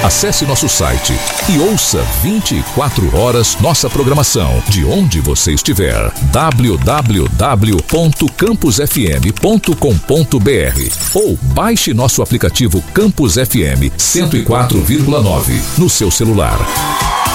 Acesse nosso site e ouça 24 horas nossa programação, de onde você estiver. www.campusfm.com.br ou baixe nosso aplicativo Campus FM 104,9 no seu celular.